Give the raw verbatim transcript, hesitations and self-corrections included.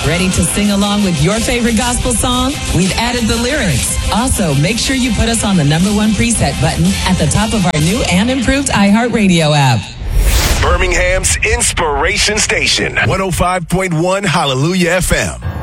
Ready to sing along with your favorite gospel song? We've added the lyrics. Also, make sure you put us on the number one preset button at the top of our new and improved iHeartRadio app. Birmingham's Inspiration Station, one oh five point one Hallelujah F M.